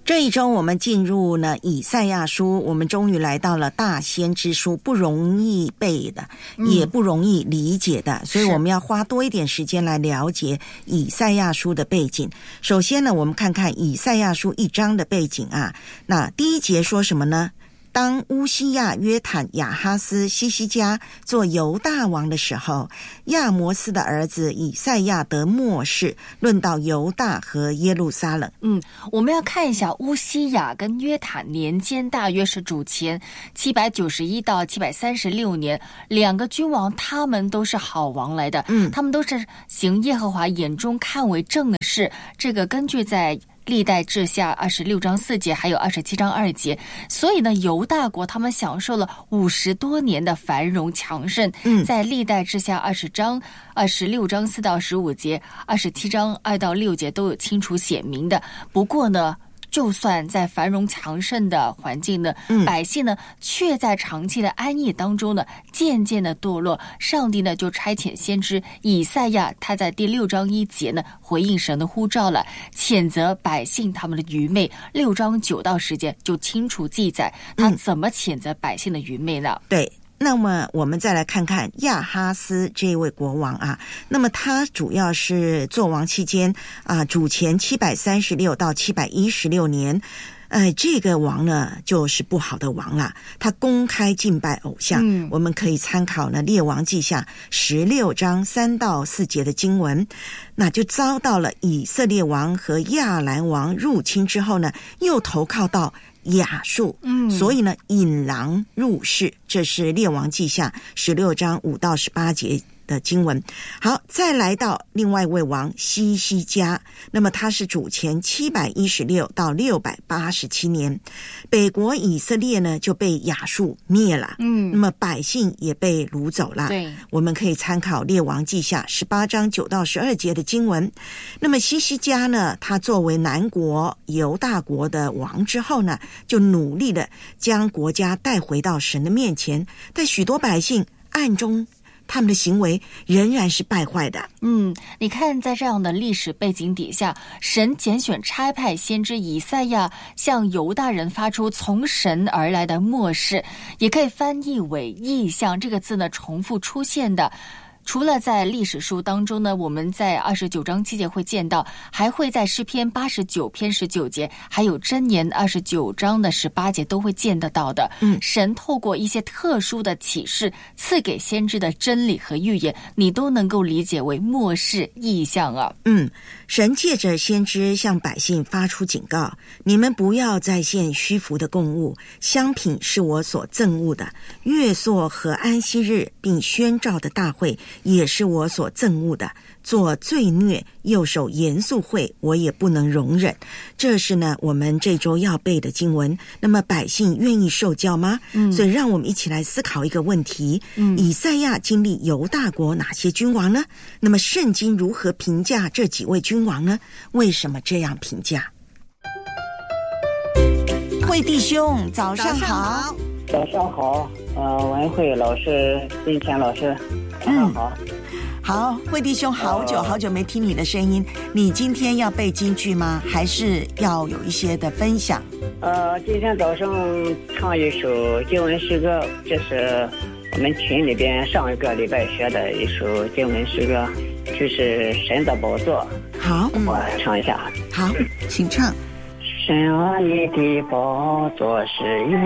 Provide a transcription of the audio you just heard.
这一周我们进入呢以赛亚书，我们终于来到了大先知书，不容易背的，也不容易理解的，所以我们要花多一点时间来了解以赛亚书的背景。首先呢，我们看看以赛亚书1章的背景啊。那第1节说什么呢？当乌西亚、约坦、亚哈斯、西西家做犹大王的时候，亚摩斯的儿子以赛亚得末世，论到犹大和耶路撒冷。 我们要看一下乌西亚跟约坦年间大约是主前791到736年，两个君王他们都是好王来的，他们都是行耶和华眼中看为正的事。这个根据在历代志下26章4节还有27章2节，所以呢犹大国他们享受了50多年的繁荣强盛。在历代志下26章4到15节27章2到6节都有清楚写明的。不过呢就算在繁荣强盛的环境呢，百姓呢却在长期的安逸当中呢渐渐的堕落。上帝呢就差遣先知以赛亚，他在第6章1节呢回应神的呼召了，谴责百姓他们的愚昧。6章9到10节就清楚记载他怎么谴责百姓的愚昧呢？ 对。那么我们再来看看亚哈斯这位国王啊，那么他主要是作王期间啊，主前736到716年。这个王呢就是不好的王啦，他公开敬拜偶像。我们可以参考呢列王记下16章3到4节的经文，那就遭到了以色列王和亚兰王入侵之后呢，又投靠到亚述，所以呢引狼入室，这是列王记下16章5到18节的经文。好，再来到另外一位王西西家，那么他是主前716到687年，北国以色列呢就被亚述灭了，那么百姓也被掳走了。 对， 我们可以参考列王记下18章9到12节的经文。那么西西家呢，他作为南国犹大国的王之后呢，就努力的将国家带回到神的面前，但许多百姓暗中他们的行为仍然是败坏的。 你看在这样的历史背景底下，神拣选差派先知以赛亚向犹大人发出从神而来的默示，也可以翻译为异象。这个字呢重复出现的，除了在历史书当中呢，我们在29章7节会见到，还会在诗篇89篇19节，还有箴言29章的18节都会见得到的。神透过一些特殊的启示赐给先知的真理和预言，你都能够理解为末世异象啊。 神借着先知向百姓发出警告，你们不要再献虚浮的供物，香品是我所憎恶的，月朔和安息日并宣召的大会也是我所憎恶的，做罪孽又守严肃会，我也不能容忍。这是呢我们这周要背的经文。那么百姓愿意受教吗？所以让我们一起来思考一个问题，以赛亚经历犹大国哪些君王呢？那么圣经如何评价这几位君王呢？为什么这样评价？慧弟兄早上好。 早上好，文慧老师、金钱老师早上好。 好，慧弟兄，好久没听你的声音。你今天要背京剧吗？还是要有一些的分享？ 今天早上唱一首经文诗歌，这是我们群里边上一个礼拜学的一首经文诗歌，就是神的宝座。 好， 我唱一下。 好，请唱。 神啊，你的宝座是